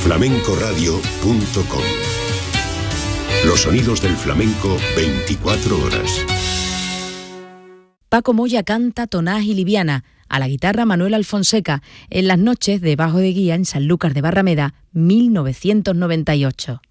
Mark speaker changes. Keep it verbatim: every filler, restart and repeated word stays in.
Speaker 1: flamencoradio punto com. Los sonidos del flamenco veinticuatro horas.
Speaker 2: Paco Moya canta Tonás y Liviana, a la guitarra Manuel Alfonseca, en las noches de Bajo de Guía en Sanlúcar de Barrameda, mil novecientos noventa y ocho.